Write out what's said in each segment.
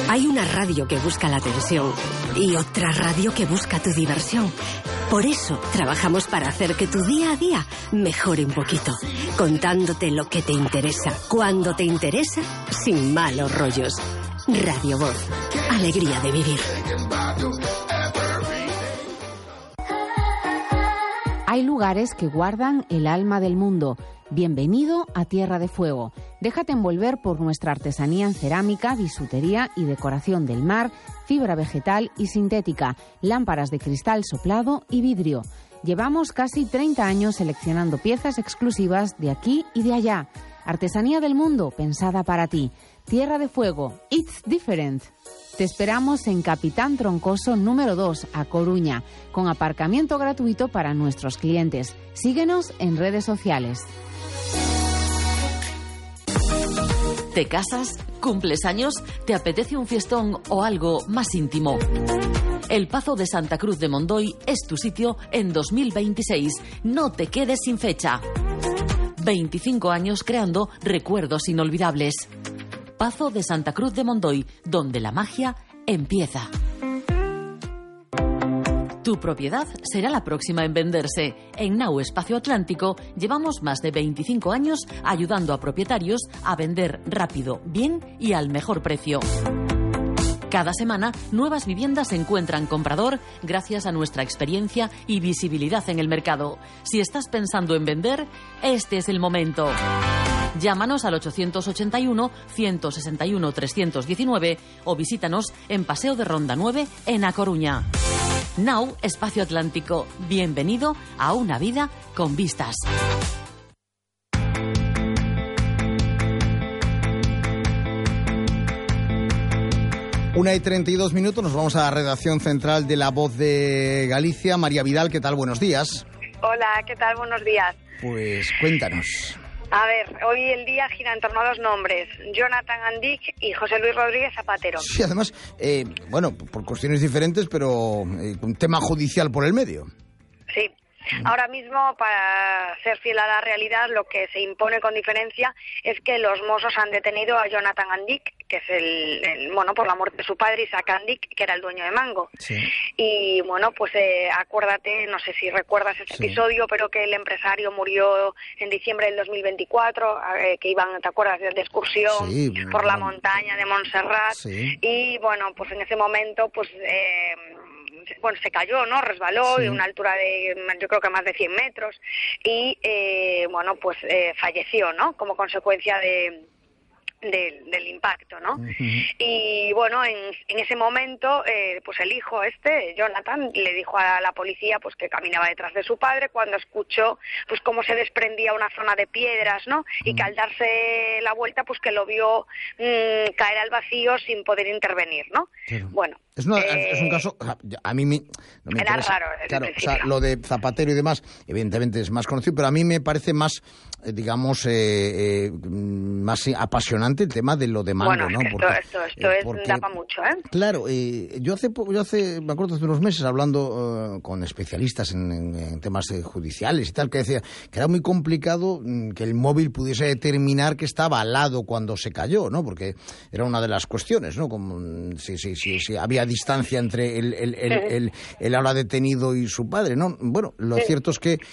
Hay una radio que busca la atención y otra radio que busca tu diversión. Por eso trabajamos para hacer que tu día a día mejore un poquito, contándote lo que te interesa, cuando te interesa, sin malos rollos. Radio Voz, alegría de vivir. Hay lugares que guardan el alma del mundo. Bienvenido a Tierra de Fuego. Déjate envolver por nuestra artesanía en cerámica, bisutería y decoración del mar, fibra vegetal y sintética, lámparas de cristal soplado y vidrio. Llevamos casi 30 años seleccionando piezas exclusivas de aquí y de allá. Artesanía del mundo pensada para ti. Tierra de Fuego. It's different. Te esperamos en Capitán Troncoso número 2, a Coruña, con aparcamiento gratuito para nuestros clientes. Síguenos en redes sociales. ¿Te casas? ¿Cumples años? ¿Te apetece un fiestón o algo más íntimo? El Pazo de Santa Cruz de Mondoy es tu sitio en 2026. No te quedes sin fecha. 25 años creando recuerdos inolvidables. Pazo de Santa Cruz de Mondoy, donde la magia empieza. Tu propiedad será la próxima en venderse. En Nau Espacio Atlántico llevamos más de 25 años ayudando a propietarios a vender rápido, bien y al mejor precio. Cada semana, nuevas viviendas encuentran comprador gracias a nuestra experiencia y visibilidad en el mercado. Si estás pensando en vender, este es el momento. Llámanos al 861-161-319 o visítanos en Paseo de Ronda 9 en A Coruña. Nau Espacio Atlántico. Bienvenido a una vida con vistas. 1:32, nos vamos a la redacción central de La Voz de Galicia. María Vidal, ¿qué tal? Buenos días. Hola, ¿qué tal? Buenos días. Pues cuéntanos. A ver, hoy el día gira en torno a dos nombres, Jonathan Andic y José Luis Rodríguez Zapatero. Sí, además, por cuestiones diferentes, pero un tema judicial por el medio. Sí. Ahora mismo, para ser fiel a la realidad, lo que se impone con diferencia es que los Mossos han detenido a Jonathan Andic, que es por la muerte de su padre, Isaac Andic, que era el dueño de Mango. Sí. Y pues acuérdate, no sé si recuerdas este episodio, pero que el empresario murió en diciembre del 2024, que iban, ¿te acuerdas?, de excursión por la montaña de Montserrat. Sí. Y pues en ese momento, se cayó, ¿no? Resbaló de una altura de, yo creo que más de 100 metros y, falleció, ¿no? Como consecuencia del impacto, ¿no? Uh-huh. Y en ese momento el hijo Jonathan, le dijo a la policía que caminaba detrás de su padre cuando escuchó cómo se desprendía una zona de piedras, ¿no? Y que al darse la vuelta que lo vio caer al vacío sin poder intervenir, ¿no? Claro. Es un caso, a mí no me era interesa. Raro. Claro, lo de Zapatero y demás, evidentemente es más conocido, pero a mí me parece más, más apasionante el tema de lo de Mango, ¿no? Esto da para mucho, ¿eh? Claro, yo me acuerdo hace unos meses hablando con especialistas en temas judiciales y tal, que decía que era muy complicado que el móvil pudiese determinar que estaba al lado cuando se cayó, ¿no? Porque era una de las cuestiones, ¿no? Como si había distancia entre el ahora detenido y su padre, ¿no? Bueno, lo cierto es que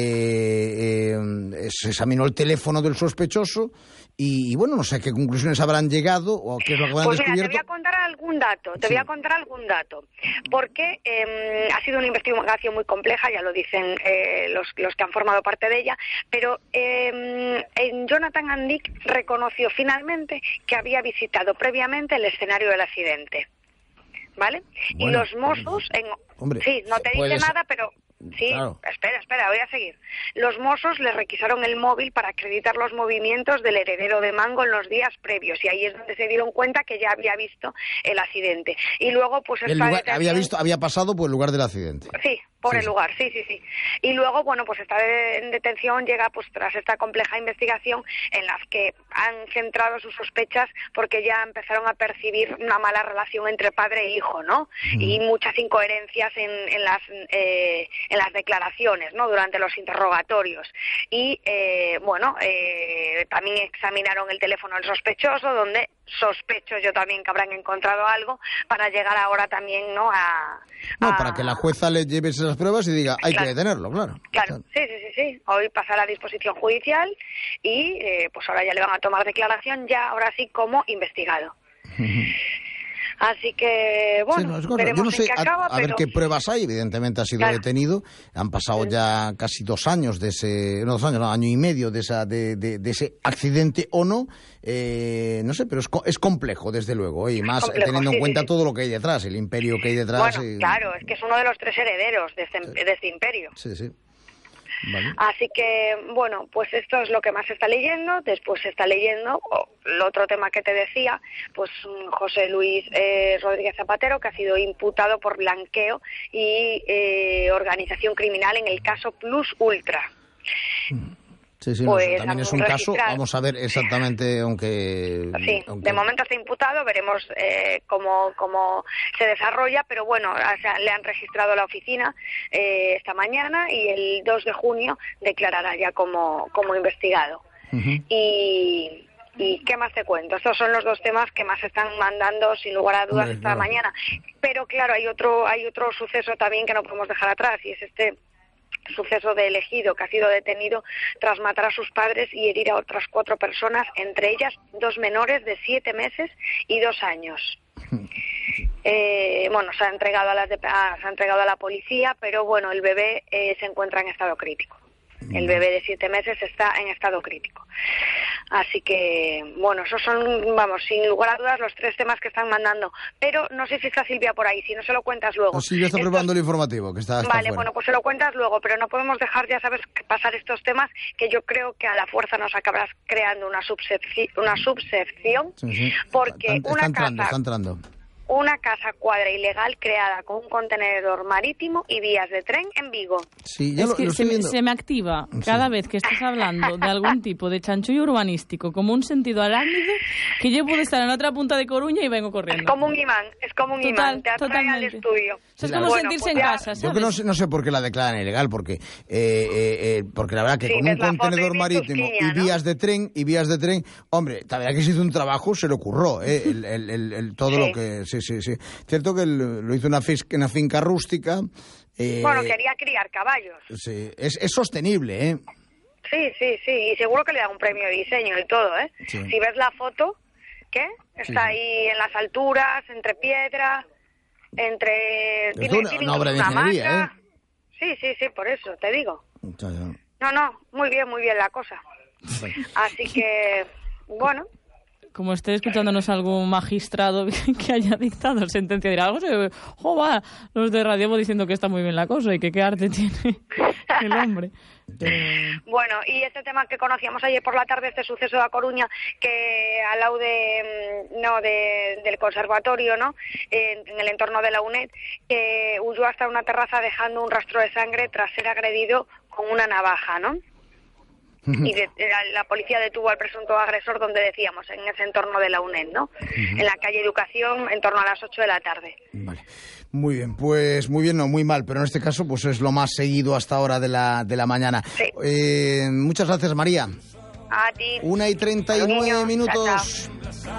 se examinó el teléfono del sospechoso y no sé a qué conclusiones habrán llegado o qué es lo que habrán descubierto. Mira, te voy a contar algún dato, porque ha sido una investigación muy compleja, ya lo dicen los que han formado parte de ella, pero Jonathan Andic reconoció finalmente que había visitado previamente el escenario del accidente. ¿Vale? Y los Mossos, sí, no te dice nada, pero sí, claro. Espera, voy a seguir. Los Mossos le requisaron el móvil para acreditar los movimientos del heredero de Mango en los días previos, y ahí es donde se dieron cuenta que ya había visto el accidente. Y luego, había pasado por el lugar del accidente. Sí, por el lugar, sí. Y luego, está en detención, llega tras esta compleja investigación en las que han centrado sus sospechas porque ya empezaron a percibir una mala relación entre padre e hijo, ¿no? Y muchas incoherencias en las declaraciones, ¿no? Durante los interrogatorios. Y, también examinaron el teléfono del sospechoso, donde sospecho yo también que habrán encontrado algo para llegar ahora también, ¿no? Para que la jueza le lleve esas pruebas y diga, hay que detenerlo, claro. Claro, sí. Hoy pasará a disposición judicial y pues ahora ya le van a tomar declaración, ya ahora sí como investigado. Así que, bueno, veremos yo no sé, en qué acaba, a ver qué pruebas hay. Evidentemente ha sido detenido. Han pasado ya casi 2 años de ese... No, 2 años, no, año y medio de ese accidente o no. No sé, pero es complejo, desde luego. Y más complejo, teniendo en cuenta todo lo que hay detrás, el imperio que hay detrás. Bueno, claro, es que es uno de los 3 herederos de este imperio. Sí. Vale. Así que, bueno, pues esto es lo que más se está leyendo. Después se está leyendo el otro tema que te decía, pues José Luis Rodríguez Zapatero, que ha sido imputado por blanqueo y organización criminal en el caso Plus Ultra. Sí, pues también es un caso, vamos a ver exactamente, aunque... Sí, de momento está imputado, veremos cómo se desarrolla, pero bueno, le han registrado la oficina esta mañana y el 2 de junio declarará ya como investigado. Uh-huh. Y ¿qué más te cuento? Estos son los 2 temas que más están mandando, sin lugar a dudas, esta mañana. Pero claro, hay otro suceso también que no podemos dejar atrás, y es este suceso de Ejido, que ha sido detenido tras matar a sus padres y herir a otras 4 personas, entre ellas 2 menores de 7 meses y 2 años. Se ha entregado a la policía, pero bueno, el bebé se encuentra en estado crítico. El bebé de 7 meses está en estado crítico. Así que, bueno, esos son, sin lugar a dudas, los 3 temas que están mandando. Pero no sé si está Silvia por ahí, si no se lo cuentas luego. No, Silvia está preparando el informativo, que está Vale, fuera. Bueno, pues se lo cuentas luego, pero no podemos dejar, ya sabes, pasar estos temas que yo creo que a la fuerza nos acabarás creando una subsección, sí. porque está entrando. Una casa cuadra ilegal creada con un contenedor marítimo y vías de tren en Vigo. Sí, ya lo estoy viendo. Se me activa cada vez que estás hablando de algún tipo de chanchullo urbanístico, como un sentido arácnido, que yo puedo estar en la otra punta de Coruña y vengo corriendo. Es como un imán, te atrae al estudio. Eso es como sentirse en casa, ¿sabes? Yo que no sé por qué la declaran ilegal, porque la verdad que con un contenedor marítimo y vías de tren, hombre, la verdad que se hizo un trabajo, se le ocurrió, todo lo que... Sí. Cierto que lo hizo una finca rústica. Quería criar caballos. Sí, es sostenible, ¿eh? Sí, y seguro que le da un premio de diseño y todo, ¿eh? Sí. Si ves la foto, está ahí en las alturas, entre piedras, Es una obra de ingeniería, ¿eh? Sí, por eso, te digo. Ya. No, muy bien la cosa. Así que, bueno... Como esté escuchándonos algún magistrado que haya dictado sentencia, dirá, los de Radio diciendo que está muy bien la cosa y que qué arte tiene el hombre. Bueno, y este tema que conocíamos ayer por la tarde, este suceso de A Coruña, que al lado del conservatorio, ¿no? En el entorno de la UNED, que huyó hasta una terraza dejando un rastro de sangre tras ser agredido con una navaja, ¿no? Y la policía detuvo al presunto agresor, donde decíamos, en ese entorno de la UNED, ¿no? En la calle Educación, en torno a las 8 de la tarde. Vale. Muy bien, pues muy bien, no, muy mal, pero en este caso pues es lo más seguido hasta ahora de la mañana. Sí. Muchas gracias, María. A ti. 1:39 minutos. Chao.